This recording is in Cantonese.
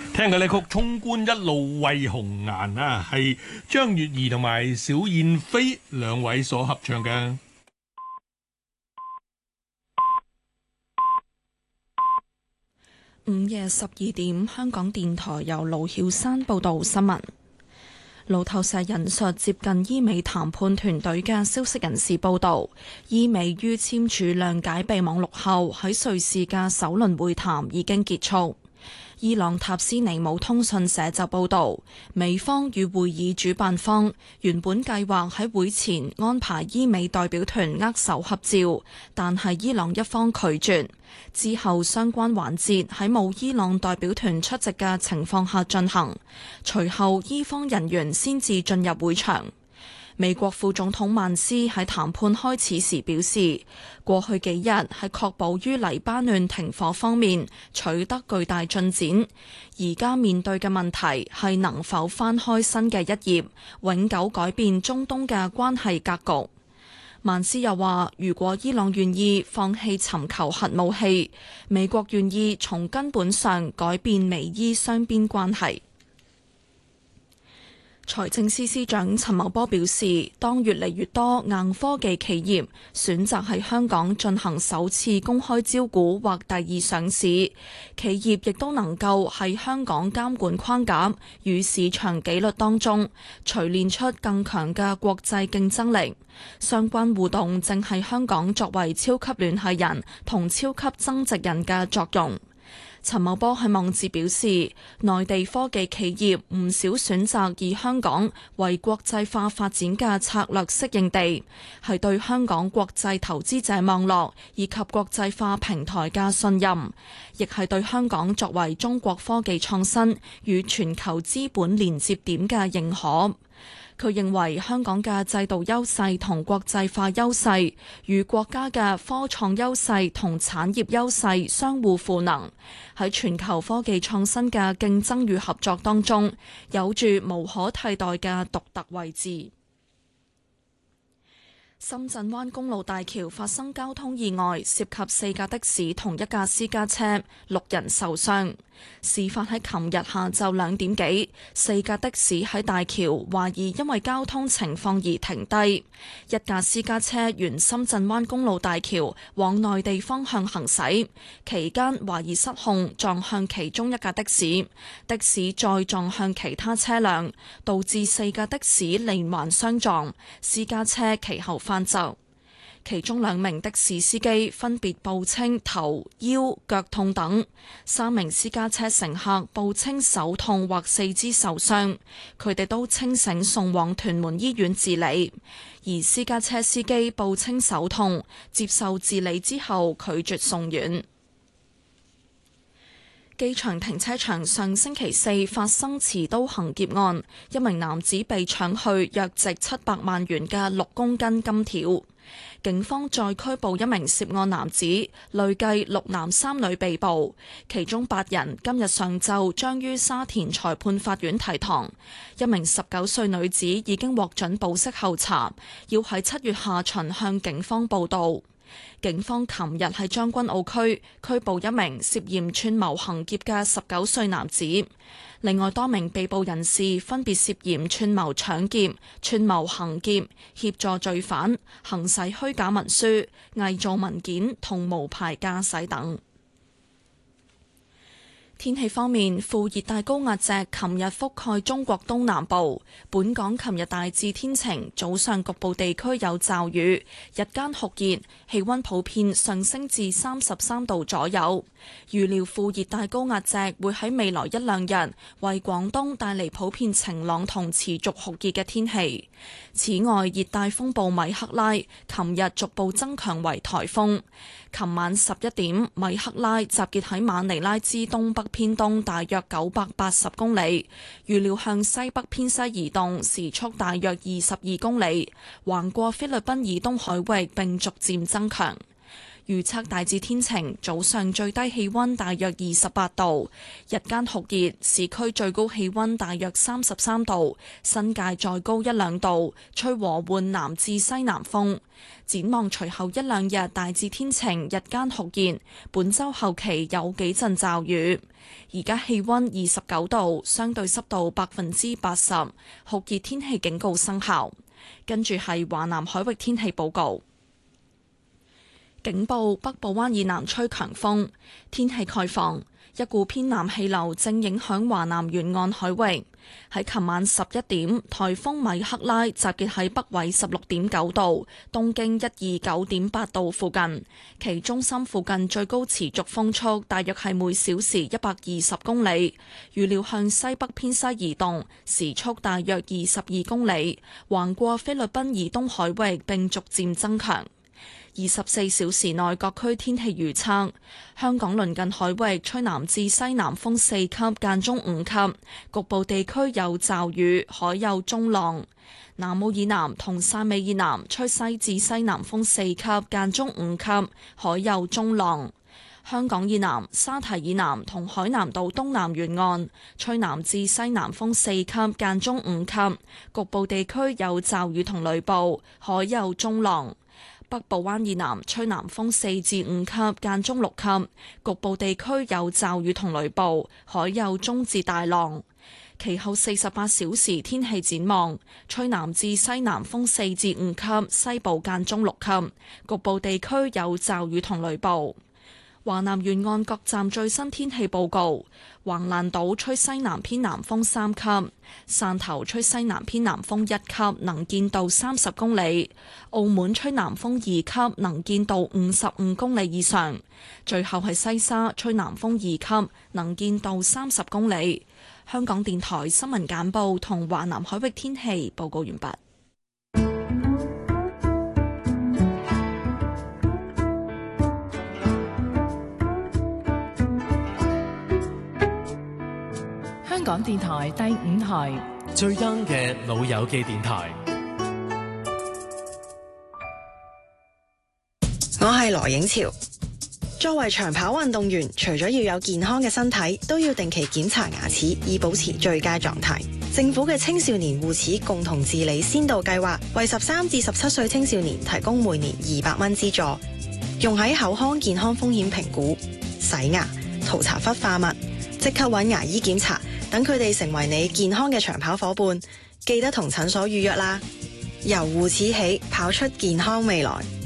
聽嘅呢曲《衝冠一怒為紅顏》啊，係張月兒同埋小燕飛兩位所合唱嘅。 午夜12點，香港電台由盧曉山報道新聞。路透社引述接近醫美談判團隊嘅消息人士報道，醫美於簽署諒解備忘錄後，喺瑞士嘅首輪會談已經結束。伊朗塔斯尼姆通訊社就報道，美方與會議主辦方原本計劃喺會前安排醫美代表團握手合照，但係伊朗一方拒絕。之後相關環節喺冇伊朗代表團出席嘅情況下進行，隨後伊方人員先至進入會場。美國副總統曼斯喺談判開始時表示，過去幾日係確保於黎巴嫩停火方面取得巨大進展，而家面對嘅問題係能否翻開新嘅一頁，永久改變中東嘅關係格局。曼斯又話，如果伊朗願意放棄尋求核武器，美國願意從根本上改變美伊雙邊關係。財政司司長陳茂波表示，當越嚟越多硬科技企業選擇喺香港進行首次公開招股或第二上市，企業亦都能夠喺香港監管框架與市場紀律當中錘煉出更強嘅國際競爭力。相關互動正係香港作為超級聯繫人同超級增值人嘅作用。陳茂波喺網誌表示，內地科技企業唔少選擇以香港為國際化發展嘅策略適應地，係對香港國際投資者網絡以及國際化平台嘅信任，亦係對香港作為中國科技創新與全球資本連接點嘅認可。佢認為香港嘅制度優勢同國際化優勢與國家嘅科創優勢同產業優勢相互賦能，喺全球科技創新嘅競爭與合作當中，有住無可替代嘅獨特位置。深圳灣公路大橋發生交通意外，涉及4架的士同1架私家車，6人受傷。事發喺琴日下晝2點幾，4架的士喺大橋懷疑因為交通情況而停低，1架私家車沿深圳灣公路大橋往內地方向行駛，期間懷疑失控撞向其中1架的士，的士再撞向其他車輛，導致4架的士連環相撞，私家車其後翻側。其中2名的士司機分別報稱頭、腰、腳痛等，3名私家車乘客報稱手痛或四肢受傷，佢哋都清醒送往屯門醫院治理，而私家車司機報稱手痛，接受治理之後拒絕送院。機場停車場上星期4發生持刀行劫案，一名男子被搶去約值700萬元嘅6公斤金條。警方再拘捕1名涉案男子，累計6男3女被捕，其中8人今日上晝將於沙田裁判法院提堂。1名19歲女子已經獲准保釋候查，要喺7月下旬向警方報到。警方琴日喺將軍澳區拘捕1名涉嫌串謀行劫嘅19歲男子，另外多名被捕人士分別涉嫌串謀搶劫、串謀行劫、協助罪犯、行使虛假文書、偽造文件同無牌駕駛等。天氣方面，副熱帶高壓脊琴日覆蓋中國東南部，本港琴日大致天晴，早上局部地區有驟雨，日間酷熱，氣溫普遍上升至33度左右。預料副熱帶高壓脊會喺未來1-2日為廣東帶嚟普遍晴朗同持續酷熱嘅天氣。此外，熱帶風暴米克拉琴日逐步增強為颱風。琴晚11點，米克拉集結喺馬尼拉之東北偏東大約980公里，預料向西北偏西移動，時速大約22公里，橫過菲律賓以東海域並逐漸增強。 預測大致天晴，早上最低氣溫大約28度，日間酷熱，市區最高氣溫大約33度，新界再高1-2度，吹和緩南至西南風。展望隨後1-2日大致天晴，日間酷熱，本週後期有幾陣驟雨。而家氣溫29度，相對濕度80%，酷熱天氣警告生效。跟住係華南海域天氣報告。警報：北部灣以南吹強風，天氣概況。一股偏南氣流正影響華南沿岸海域。喺琴晚11點，颱風米克拉集結喺北緯16.9度、東經129.8度附近，其中心附近最高持續風速大約係每小時120公里，預料向西北偏西移動，時速大約22公里，橫過菲律賓以東海域並逐漸增強。24小時內各區天氣預測：香港鄰近海域吹南至西南風4級，間中5級，局部地區有驟雨，海有中浪。南澳以南同汕尾以南吹西至西南風4級，間中5級，海有中浪。香港以南、沙堤以南同海南島東南沿岸吹南至西南風4級，間中5級，局部地區有驟雨同雷暴，海有中浪。北部灣以南吹南風4至5級，間中6級，局部地區有驟雨同雷暴，海有中至大浪。其後48小時天氣展望：吹南至西南風4至5級，西部間中6級，局部地區有驟雨同雷暴。華南沿岸各站最新天氣報告：橫瀾島吹西南偏南風3級，汕頭吹西南偏南風1級，能見度30公里；澳門吹南風2級，能見度55公里以上。最後係西沙吹南風2級，能見度30公里。香港電台新聞簡報同華南海域天氣報告完畢。 香港電台第5台最 young 嘅老友記電台。 我係羅影潮。作為長跑運動員，除咗要有健康嘅身體，都要定期檢查牙齒，以保持最佳狀態。政府嘅青少年護齒共同治理先導計劃，為13至17歲青少年提供每年200蚊資助，用喺口腔健康風險評估、洗牙、塗搽氟化物，即刻揾牙醫檢查，等佢哋成為你健康嘅長跑夥伴。記得同診所預約啦。由護齒起，跑出健康未來。